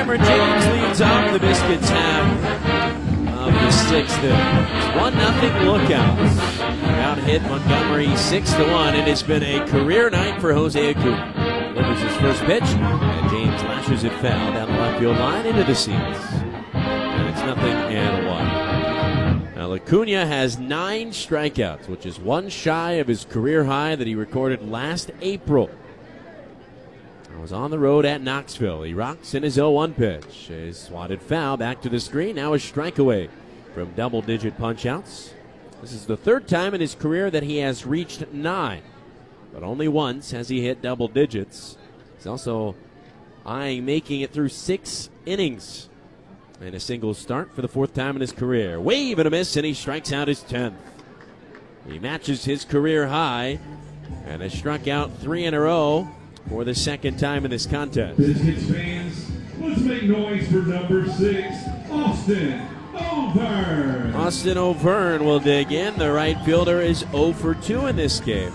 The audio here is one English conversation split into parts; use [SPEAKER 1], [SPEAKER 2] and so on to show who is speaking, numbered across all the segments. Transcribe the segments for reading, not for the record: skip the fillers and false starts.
[SPEAKER 1] Cameron James leads off. The Biscuits have of the sixth inning. 1-0 Lookouts. Out hit Montgomery 6-1. It has been a career night for Jose Acuna. Delivers his first pitch, and James lashes it foul down the left field line into the seats. And it's 0-1. Now Acuna has 9 strikeouts, which is one shy of his career high that he recorded last April. I was on the road at Knoxville. He rocks in his 0-1 pitch. A swatted foul back to the screen. Now a strike away from double-digit punch-outs. This is the third time in his career that he has reached 9, but only once has he hit double digits. He's also eyeing making it through 6 innings in a single start for the 4th time in his career. Wave and a miss, and he strikes out his 10th. He matches his career high and has struck out 3 in a row for the 2nd time in this contest.
[SPEAKER 2] Biscuits fans, let's make noise for number 6, Austin O'Verne.
[SPEAKER 1] Austin O'Verne will dig in. The right fielder is 0 for 2 in this game.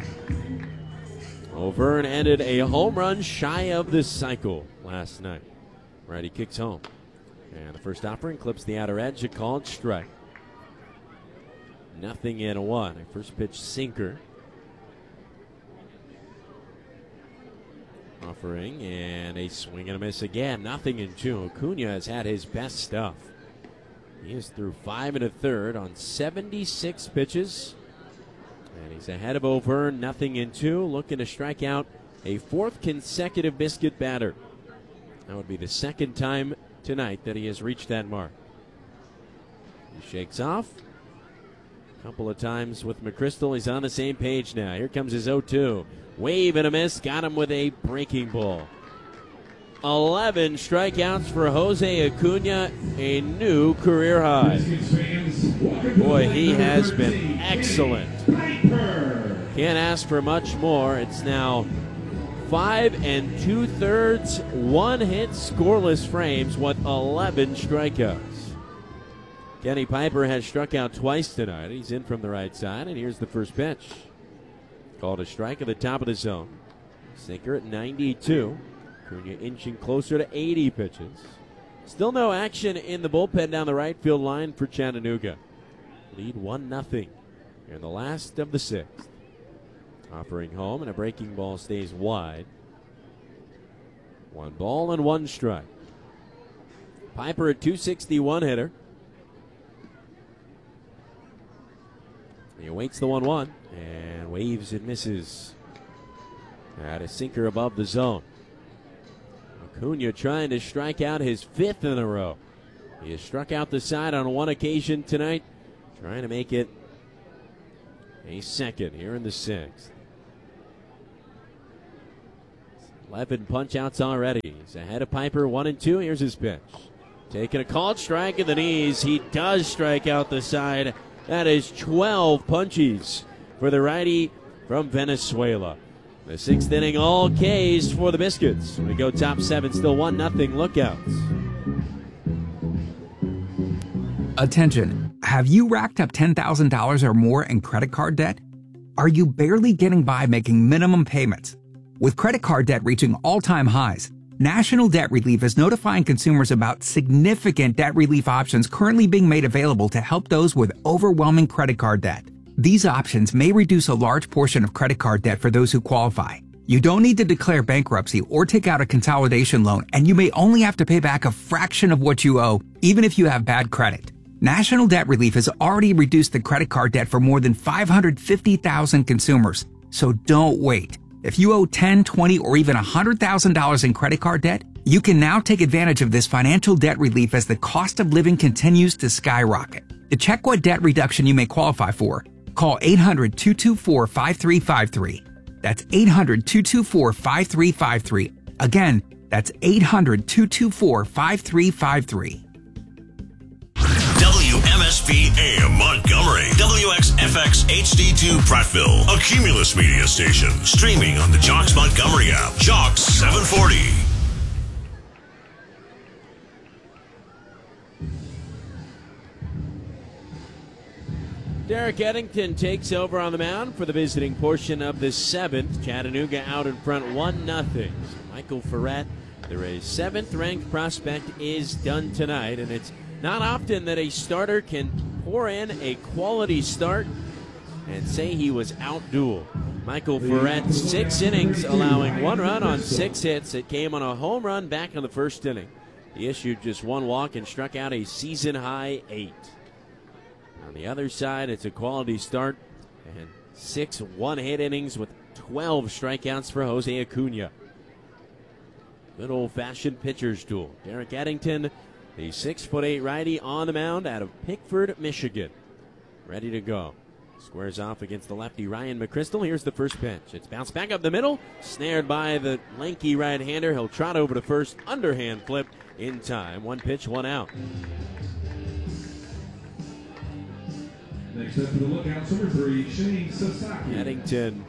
[SPEAKER 1] O'Verne ended a home run shy of the cycle last night. Righty kicks home. And the first offering clips the outer edge. A called strike. 0-1. A first pitch sinker. Offering and a swing and a miss again. 0-2. Acuna has had his best stuff. He is through 5 1/3 on 76 pitches. And he's ahead of O'Verne, 0-2, looking to strike out a 4th consecutive Biscuit batter. That would be the 2nd time tonight that he has reached that mark. He shakes off. A couple of times with McChrystal. He's on the same page now. Here comes his 0-2. Wave and a miss. Got him with a breaking ball. 11 strikeouts for Jose Acuna, a new career high. Boy, he has been excellent. Can't ask for much more. It's now 5 2/3 one-hit scoreless frames with 11 strikeouts. Kenny Piper has struck out twice tonight. He's in from the right side, and here's the first pitch. Called a strike at the top of the zone. Sinker at 92. Acuna inching closer to 80 pitches. Still no action in the bullpen down the right field line for Chattanooga. Lead 1-0 in the last of the 6th. Offering home, and a breaking ball stays wide. 1 ball and 1 strike. Piper a .261 hitter. He awaits the 1-1 and waves and misses. At a sinker above the zone. Acuna trying to strike out his 5th in a row. He has struck out the side on 1 occasion tonight, trying to make it a 2nd here in the 6th. 11 punch-outs already. He's ahead of Piper, 1-2. Here's his pitch. Taking a called strike in the knees. He does strike out the side. That is 12 punchies for the righty from Venezuela. The 6th inning, all Ks for the Biscuits. We go top 7, still 1-0 Lookouts.
[SPEAKER 3] Attention, have you racked up $10,000 or more in credit card debt? Are you barely getting by making minimum payments? With credit card debt reaching all-time highs, National Debt Relief is notifying consumers about significant debt relief options currently being made available to help those with overwhelming credit card debt. These options may reduce a large portion of credit card debt for those who qualify. You don't need to declare bankruptcy or take out a consolidation loan, and you may only have to pay back a fraction of what you owe, even if you have bad credit. National Debt Relief has already reduced the credit card debt for more than 550,000 consumers. So don't wait. If you owe $10, $20, or even $100,000 in credit card debt, you can now take advantage of this financial debt relief as the cost of living continues to skyrocket. To check what debt reduction you may qualify for, call 800-224-5353. That's 800-224-5353. Again, that's 800-224-5353.
[SPEAKER 4] WMSP AM Montgomery, WXFX HD2 Prattville, a Cumulus media station, streaming on the Jocks Montgomery app, Jocks 740.
[SPEAKER 1] Derek Eddington takes over on the mound for the visiting portion of the 7th. Chattanooga out in front 1-0. So Michael Ferret The Rays' 7th-ranked prospect is done tonight, and it's not often that a starter can pour in a quality start and say he was outdueled. Michael Ferret, 6 innings, allowing 1 run on 6 hits. It came on a home run back in the first inning. He issued just 1 walk and struck out a season-high 8. On the other side, it's a quality start and 6 one-hit innings with 12 strikeouts for Jose Acuna. Good old-fashioned pitcher's duel. Derek Eddington, the 6'8" righty on the mound out of Pickford, Michigan. Ready to go. Squares off against the lefty Ryan McChrystal. Here's the first pitch. It's bounced back up the middle. Snared by the lanky right-hander. He'll trot over to first. Underhand flip in time. 1 pitch, 1 out.
[SPEAKER 2] Next up for the lookout, number 3, Shane Sasaki.
[SPEAKER 1] Eddington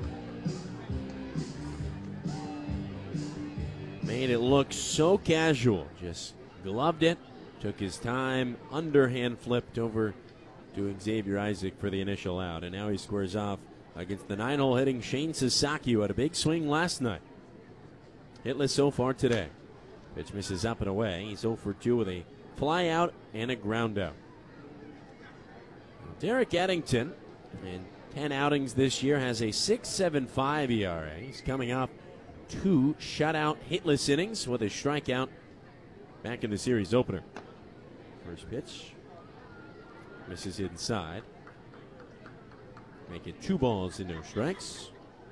[SPEAKER 1] made it look so casual. Just gloved it. Took his time. Underhand flipped over to Xavier Isaac for the initial out. And now he squares off against the 9-hole hitting Shane Sasaki, who had a big swing last night. Hitless so far today. Pitch misses up and away. He's 0 for 2 with a fly out and a ground out. Derek Eddington, in 10 outings this year, has a 6.75 ERA. He's coming off 2 shutout hitless innings with a strikeout back in the series opener. First pitch. Misses inside. Make it 2 balls and no strikes.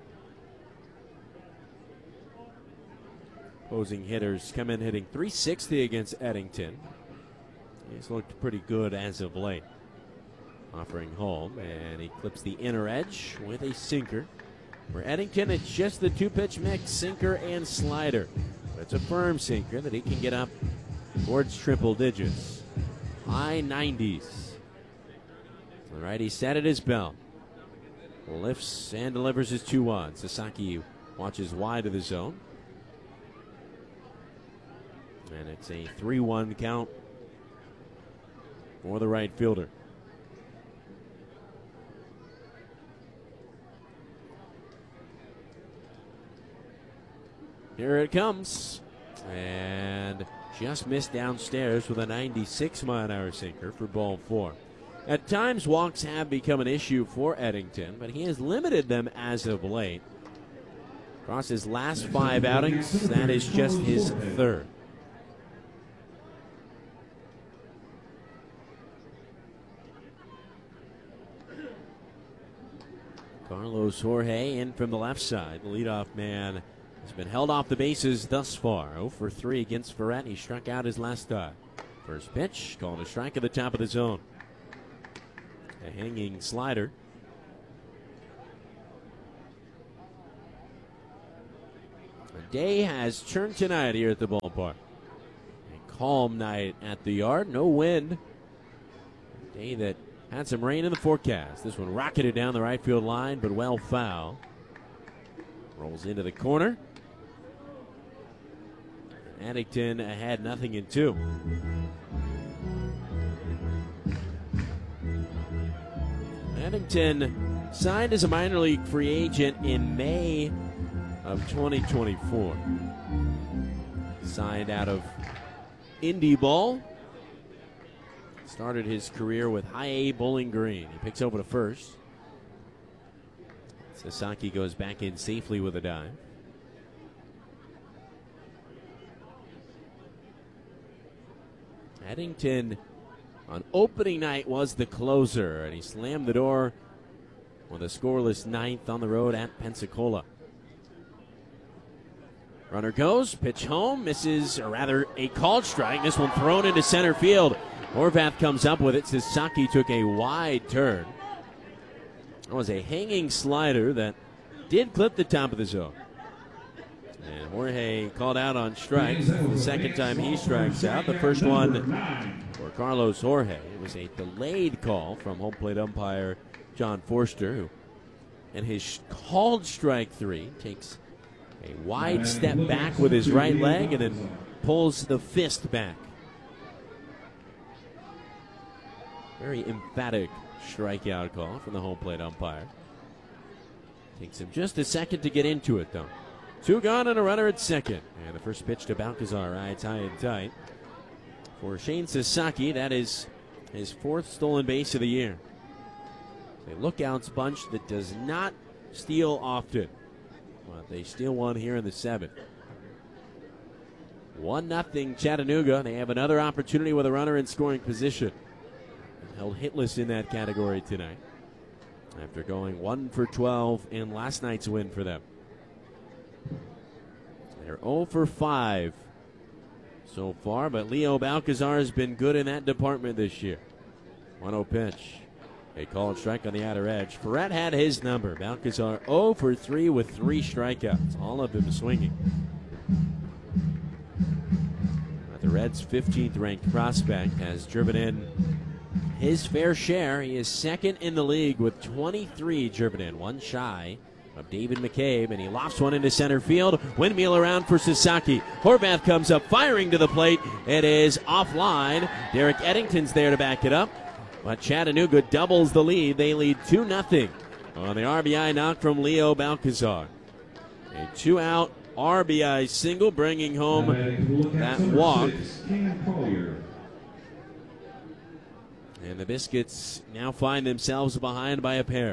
[SPEAKER 1] Opposing hitters come in hitting .360 against Eddington. He's looked pretty good as of late. Offering home, and he clips the inner edge with a sinker. For Eddington, it's just the 2-pitch mix, sinker and slider. But it's a firm sinker that he can get up towards triple digits. High 90s. The righty set at his belt. Lifts and delivers his 2-1. Sasaki watches wide of the zone. And it's a 3-1 count for the right fielder. Here it comes. And just missed downstairs with a 96-mile-an-hour sinker for ball 4. At times, walks have become an issue for Eddington, but he has limited them as of late. Across his last 5 outings, that is just his 3rd. Carlos Jorge in from the left side. The leadoff man has been held off the bases thus far. 0 for 3 against Ferret. He struck out his last time. First pitch, called a strike at the top of the zone. A hanging slider. The day has turned tonight here at the ballpark. A calm night at the yard. No wind. A day that had some rain in the forecast. This one rocketed down the right field line, but well foul. Rolls into the corner. Eddington ahead, 0-2. Eddington signed as a minor league free agent in May of 2024. Signed out of Indy Ball. Started his career with High A Bowling Green. He picks over to first. Sasaki goes back in safely with a dive. Eddington on opening night was the closer, and he slammed the door with a scoreless 9th on the road at Pensacola. Runner goes, pitch home, misses, or rather a called strike. This one thrown into center field. Horvath comes up with it. Sasaki took a wide turn. That was a hanging slider that did clip the top of the zone. And Jorge called out on strikes. The second time he strikes out. The first one for Carlos Jorge. It was a delayed call from home plate umpire John Forster, who in his called strike 3 takes a wide step back with his right leg and then pulls the fist back. Very emphatic strikeout call from the home plate umpire. Takes him just a second to get into it, though. 2 gone and a runner at second. And the first pitch to Balcazar, rides high and tight. For Shane Sasaki, that is his 4th stolen base of the year. A lookouts bunch that does not steal often. But they steal one here in the 7th. 1-0 Chattanooga. They have another opportunity with a runner in scoring position. Held hitless in that category tonight, after going 1 for 12 in last night's win for them. They're 0 for 5 so far, but Leo Balcazar has been good in that department this year. 1-0 pitch. A called strike on the outer edge. Ferret had his number. Balcazar 0 for 3 with 3 strikeouts, all of them swinging. The Reds' 15th ranked prospect has driven in his fair share. He is 2nd in the league with 23 driven in, 1 shy of David McCabe, and he lofts one into center field. Windmill around for Sasaki. Horvath comes up firing to the plate. It is offline. Derek Eddington's there to back it up, but Chattanooga doubles the lead. They lead 2-0 on the RBI knock from Leo Balcazar. A 2-out RBI single, bringing home that walk. And the Biscuits now find themselves behind by a pair.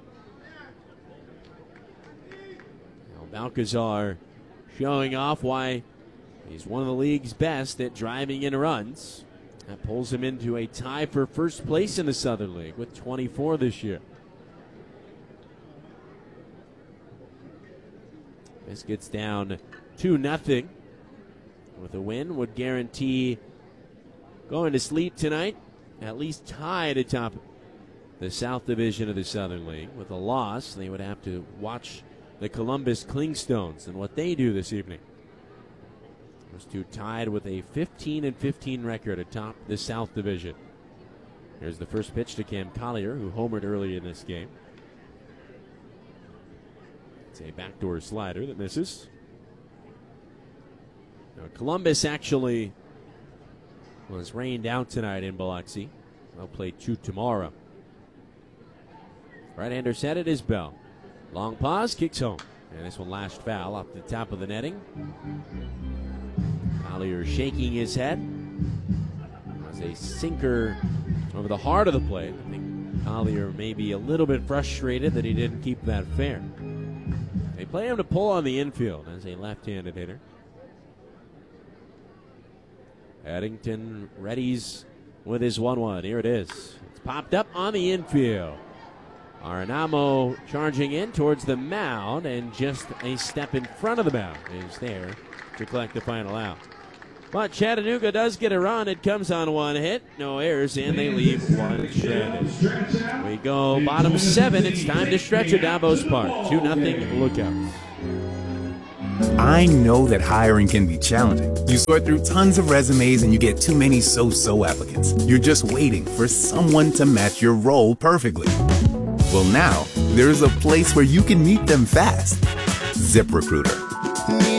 [SPEAKER 1] Now Balcazar showing off why he's one of the league's best at driving in runs. That pulls him into a tie for first place in the Southern League with 24 this year. Biscuits down 2-0. With a win would guarantee going to sleep tonight at least tied atop the South Division of the Southern League. With a loss, they would have to watch the Columbus Clingstones and what they do this evening. Those two tied with a 15-15 record atop the South Division. Here's the first pitch to Cam Collier, who homered early in this game. It's a backdoor slider that misses. Now, Columbus actually was rained out tonight in Biloxi. They'll play 2 tomorrow. Right-hander set at his bell. Long pause, kicks home. And this one lashed foul off the top of the netting. Collier shaking his head. It was a sinker over the heart of the plate. I think Collier may be a little bit frustrated that he didn't keep that fair. They play him to pull on the infield as a left-handed hitter. Eddington readies with his 1-1. Here it is. It's popped up on the infield. Arenamo charging in towards the mound, and just a step in front of the mound is there to collect the final out. But Chattanooga does get a run. It comes on 1 hit, no errors, and they leave 1 stranded. We go bottom 7. It's time to stretch at Davos Park. 2-0 Lookouts.
[SPEAKER 5] I know that hiring can be challenging. You sort through tons of resumes and you get too many so-so applicants. You're just waiting for someone to match your role perfectly. Well, now there's a place where you can meet them fast. ZipRecruiter.